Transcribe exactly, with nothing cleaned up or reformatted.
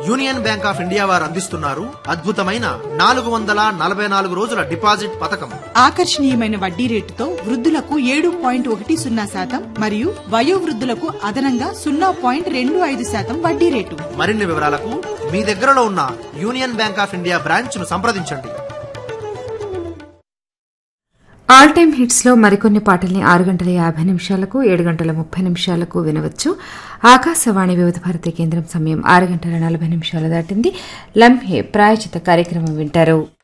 Union bank of India వారు అందిస్తున్నారు అద్భుతమైన నాలుగు వందల నలభై నాలుగు రోజుల డిపాజిట్ పథకం. ఆకర్షణీయమైన వడ్డీ రేటుతో వృద్ధులకు ఏడు పాయింట్ ఒకటి సున్నా శాతం మరియు వయోవృద్ధులకు అదనంగా సున్నా పాయింట్ రెండు ఐదు శాతం వడ్డీ రేటు. మరిన్ని వివరాలకు మీ దగ్గరలో ఉన్న union bank of India branch ను సంప్రదించండి. ఆల్ టైమ్ హిట్స్ లో మరికొన్ని పాటల్ని ఆరు గంటల యాభై నిమిషాలకు ఏడు గంటల ముప్పై నిమిషాలకు వినవచ్చు. ఆకాశవాణి వివిధ భారతి కేంద్రం సమయం ఆరు గంటల నలభై నిమిషాలు దాటింది. లంహే ప్రాయచిత కార్యక్రమం వింటారు.